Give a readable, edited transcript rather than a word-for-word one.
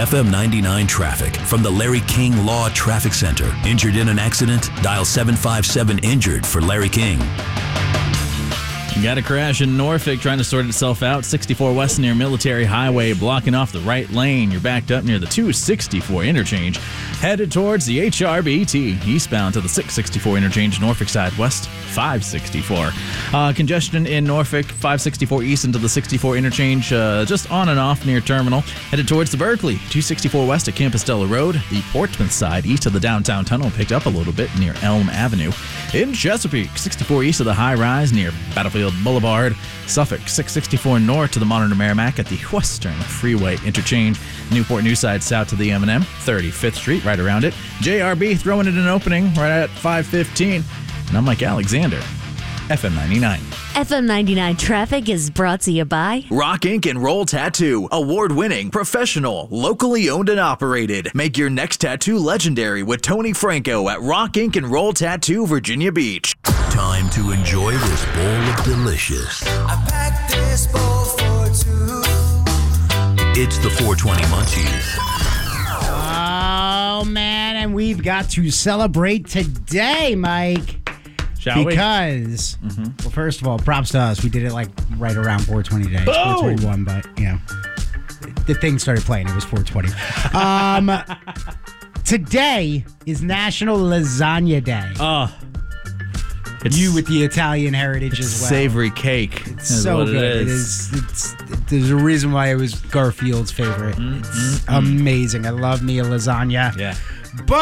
FM 99 traffic from the Larry King Law Traffic Center. Injured in an accident? Dial 757-INJURED for Larry King. You got a crash in Norfolk trying to sort itself out. 64 West near Military Highway, blocking off the right lane. You're backed up near the 264 interchange. Headed towards the HRBT. Eastbound to the 664 interchange, Norfolk side west, 564. Congestion in Norfolk, 564 east into the 64 interchange, just on and off near Terminal. Headed towards the Berkeley, 264 west at Campostella Road. The Portsmouth side, east of the downtown tunnel, picked up a little bit near Elm Avenue. In Chesapeake, 64 east of the high rise near Battlefield Boulevard. Suffolk, 664 north to the Monitor Merrimack at the Western Freeway interchange. Newport Newside south to the M&M, 35th Street, right around it. JRB throwing it an opening right at 515. And I'm Mike Alexander, FM 99. FM 99 traffic is brought to you by Rock Ink and Roll Tattoo. Award-winning, professional, locally owned and operated. Make your next tattoo legendary with Tony Franco at Rock Ink and Roll Tattoo, Virginia Beach. Time to enjoy this bowl of delicious. I packed this bowl for two. It's the 420 Munchies. Oh, man, and we've got to celebrate today, Mike. Shall we? Because, well, first of all, props to us. We did it like right around 420 today. It's 421, but, you know, the thing started playing. It was 420. Today is National Lasagna Day. It's You with the Italian heritage as well. savory cake. It's so good. It is. There's a reason why it was Garfield's favorite. It's amazing. I love me a lasagna. Yeah. But